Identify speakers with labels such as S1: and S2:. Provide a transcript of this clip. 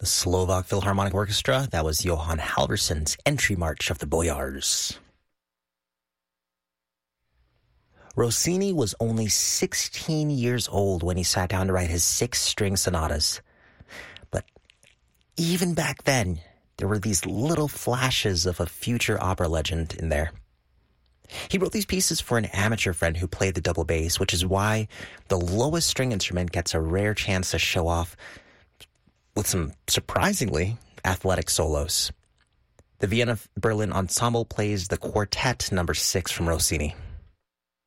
S1: The Slovak Philharmonic Orchestra, that was Johann Halvorsen's Entry March of the Boyars. Rossini was only 16 years old when he sat down to write his 6-string sonatas. But even back then, there were these little flashes of a future opera legend in there. He wrote these pieces for an amateur friend who played the double bass, which is why the lowest string instrument gets a rare chance to show off with some surprisingly athletic solos. The Vienna Berlin Ensemble plays the Quartet No. 6 from Rossini.